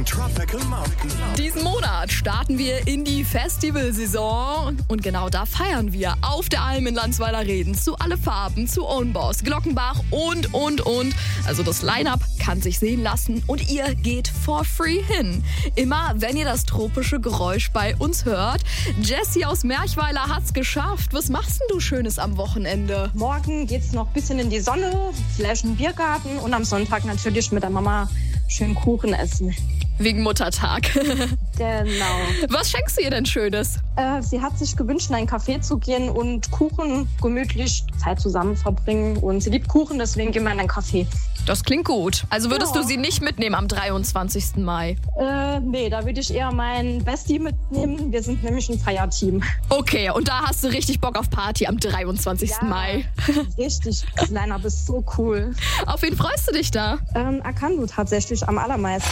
Tropical Mountain. Diesen Monat starten wir in die Festivalsaison und genau da feiern wir auf der Alm in Landsweiler Reden zu Alle Farben, zu Own Boss, Glockenbach und. Also das Line-Up kann sich sehen lassen und ihr geht for free hin. Immer wenn ihr das tropische Geräusch bei uns hört. Jessie aus Merchweiler hat's geschafft. Was machst denn du Schönes am Wochenende? Morgen geht's noch ein bisschen in die Sonne, vielleicht einen Biergarten und am Sonntag natürlich mit der Mama schön Kuchen essen. Wegen Muttertag. Genau. Was schenkst du ihr denn Schönes? Sie hat sich gewünscht, in ein Café zu gehen und Kuchen gemütlich Zeit zusammen verbringen. Und sie liebt Kuchen, deswegen gehen wir in ein Café. Das klingt gut. Also würdest du sie nicht mitnehmen am 23. Mai? Nee, da würde ich eher meinen Bestie mitnehmen. Wir sind nämlich ein Feierteam. Okay, und da hast du richtig Bock auf Party am 23. Mai. Richtig. Das Line-Up ist so cool. Auf wen freust du dich da? Akandu tatsächlich am allermeisten.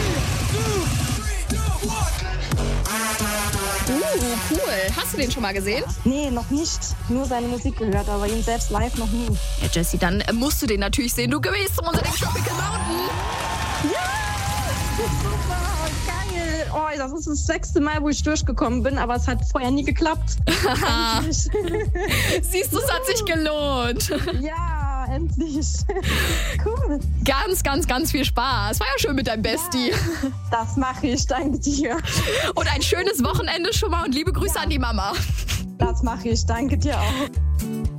Cool. Hast du den schon mal gesehen? Nee, noch nicht. Nur seine Musik gehört, aber ihn selbst live noch nie. Ja, Jessie, dann musst du den natürlich sehen. Du gehst unter dem Tropical Mountain. Super, geil. Oh, das ist das 6. Mal, wo ich durchgekommen bin, aber es hat vorher nie geklappt. Endlich. Siehst du, es hat sich gelohnt. Ja, endlich. Cool. Ganz viel Spaß. War ja schön mit deinem Bestie. Das mache ich, danke dir. Und ein schönes Wochenende schon mal und liebe Grüße an die Mama. Das mache ich, danke dir auch.